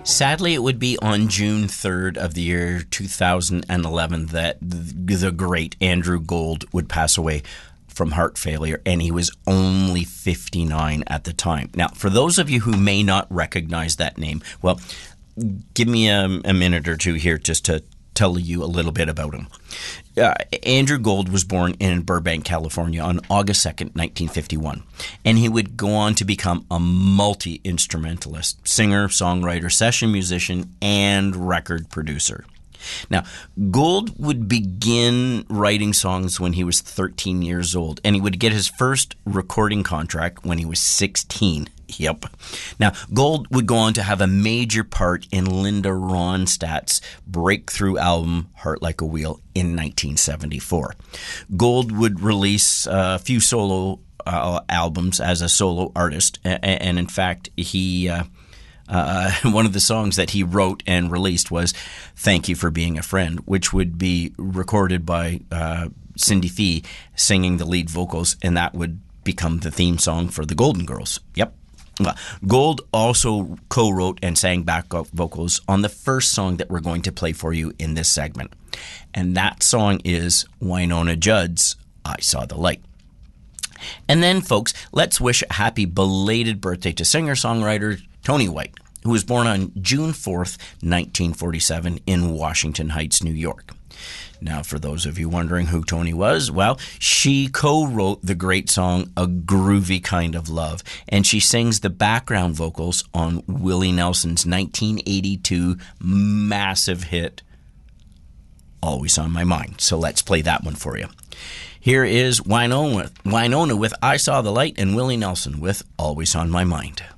Sadly, it would be on June 3rd of the year 2011 that the great Andrew Gold would pass away from heart failure, and he was only 59 at the time. Now, for those of you who may not recognize that name, well, give me a minute or two here just to tell you a little bit about him. Andrew Gold was born in Burbank, California on August 2nd, 1951. And he would go on to become a multi-instrumentalist, singer, songwriter, session musician, and record producer. Now, Gold would begin writing songs when he was 13 years old, and he would get his first recording contract when he was 16. Yep. Now, Gold would go on to have a major part in Linda Ronstadt's breakthrough album, Heart Like a Wheel, in 1974. Gold would release a few solo albums as a solo artist, and in fact, he... one of the songs that he wrote and released was Thank You for Being a Friend, which would be recorded by Cindy Fee singing the lead vocals, and that would become the theme song for the Golden Girls. Yep. Well, Gold also co-wrote and sang backup vocals on the first song that we're going to play for you in this segment. And that song is Wynonna Judd's I Saw the Light. And then, folks, let's wish a happy belated birthday to singer-songwriter Toni White, who was born on June 4th, 1947 in Washington Heights, New York. Now, for those of you wondering who Toni was, well, she co-wrote the great song A Groovy Kind of Love, and she sings the background vocals on Willie Nelson's 1982 massive hit, Always on My Mind. So let's play that one for you. Here is Wynonna with I Saw the Light and Willie Nelson with Always on My Mind.